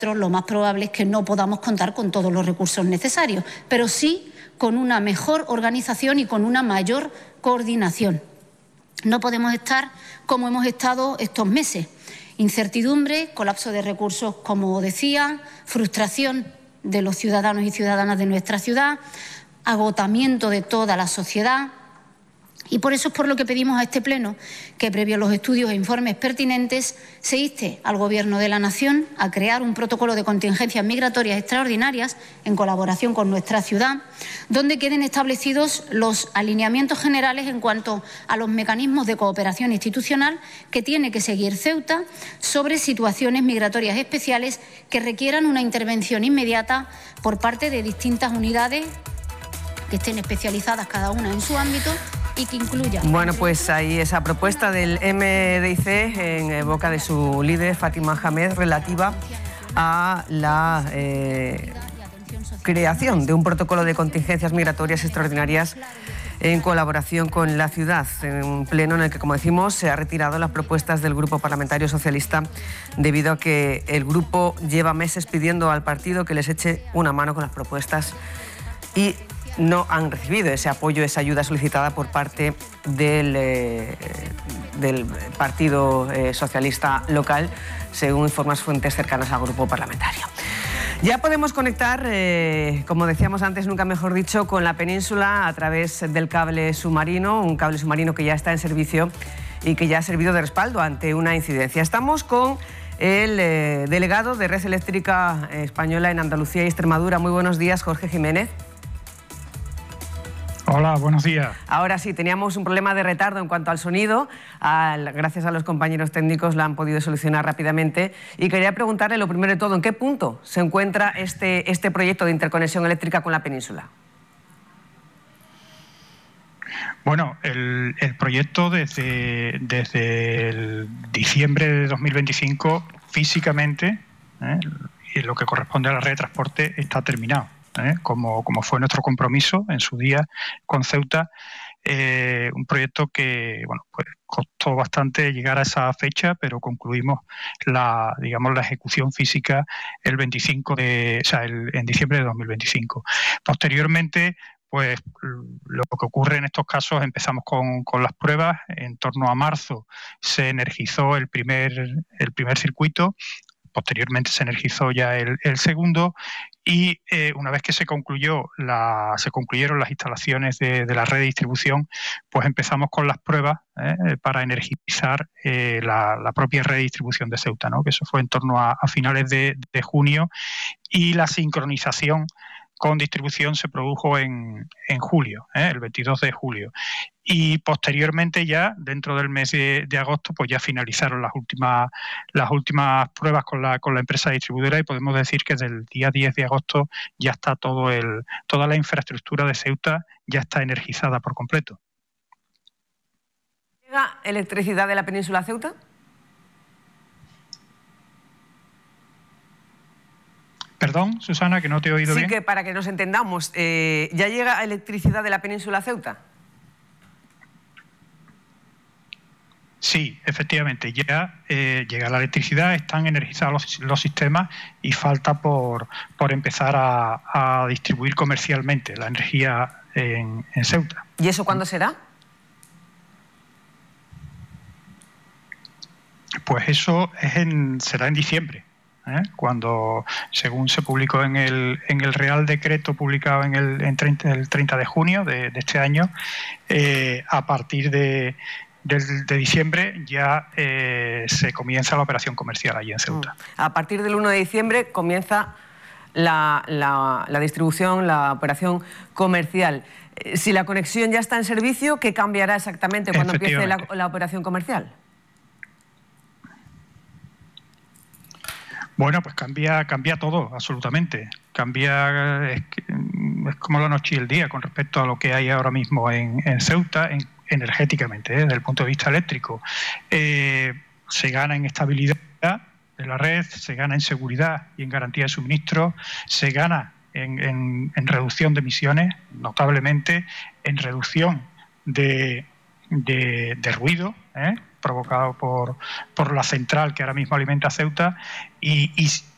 lo más probable es que no podamos contar con todos los recursos necesarios, pero sí con una mejor organización y con una mayor coordinación. No podemos estar como hemos estado estos meses. Incertidumbre, colapso de recursos, como decía, frustración de los ciudadanos y ciudadanas de nuestra ciudad, agotamiento de toda la sociedad. Y por eso es por lo que pedimos a este Pleno que, previo a los estudios e informes pertinentes, se inste al Gobierno de la Nación a crear un protocolo de contingencias migratorias extraordinarias en colaboración con nuestra ciudad, donde queden establecidos los alineamientos generales en cuanto a los mecanismos de cooperación institucional que tiene que seguir Ceuta sobre situaciones migratorias especiales que requieran una intervención inmediata por parte de distintas unidades que estén especializadas cada una en su ámbito y que incluya... Bueno, pues ahí esa propuesta del MDIC en boca de su líder, Fátima Hamed, relativa a la creación de un protocolo de contingencias migratorias extraordinarias en colaboración con la ciudad, en un pleno en el que, como decimos, se ha retirado las propuestas del Grupo Parlamentario Socialista debido a que el grupo lleva meses pidiendo al partido que les eche una mano con las propuestas y no han recibido ese apoyo, esa ayuda solicitada por parte del Partido Socialista local, según informan fuentes cercanas al grupo parlamentario. Ya podemos conectar, como decíamos antes, nunca mejor dicho, con la península a través del cable submarino, un cable submarino que ya está en servicio y que ya ha servido de respaldo ante una incidencia. Estamos con el delegado de Red Eléctrica Española en Andalucía y Extremadura. Muy buenos días, Jorge Jiménez. Hola, buenos días. Ahora sí, teníamos un problema de retardo en cuanto al sonido. Gracias a los compañeros técnicos la han podido solucionar rápidamente. Y quería preguntarle lo primero de todo, ¿en qué punto se encuentra este proyecto de interconexión eléctrica con la península? Bueno, el proyecto desde el diciembre de 2025 físicamente, y lo que corresponde a la red de transporte, está terminado. Como fue nuestro compromiso en su día con Ceuta, un proyecto que pues costó bastante llegar a esa fecha, pero concluimos la ejecución física en diciembre de 2025. Posteriormente, pues lo que ocurre en estos casos, empezamos con las pruebas. En torno a marzo se energizó el primer circuito. Posteriormente se energizó ya el segundo y una vez que se concluyeron las instalaciones de la red de distribución, pues empezamos con las pruebas para energizar la propia red de distribución de Ceuta, ¿no? Que eso fue en torno a finales de junio, y la sincronización con distribución se produjo en julio, el 22 de julio. Y posteriormente, ya dentro del mes de agosto, pues ya finalizaron las últimas pruebas con la empresa distribuidora, y podemos decir que desde el día 10 de agosto ya está toda la infraestructura de Ceuta ya está energizada por completo. ¿Llega electricidad de la península a Ceuta? Perdón, Susana, que no te he oído bien. Sí, que para que nos entendamos, ¿ya llega electricidad de la península a Ceuta? Sí, efectivamente, ya llega la electricidad, están energizados los sistemas y falta por empezar a distribuir comercialmente la energía en Ceuta. ¿Y eso cuándo será? Pues eso será en diciembre, cuando, según se publicó en el Real Decreto publicado el 30 de junio de este año, a partir de diciembre ya se comienza la operación comercial allí en Ceuta. A partir del 1 de diciembre comienza la distribución, la operación comercial. Si la conexión ya está en servicio, ¿qué cambiará exactamente cuando empiece la operación comercial? Bueno, pues cambia todo, absolutamente. Es como la noche y el día con respecto a lo que hay ahora mismo en Ceuta, energéticamente, desde el punto de vista eléctrico. Se gana en estabilidad de la red, se gana en seguridad y en garantía de suministro, se gana en reducción de emisiones, notablemente, en reducción de ruido, provocado por la central que ahora mismo alimenta Ceuta, y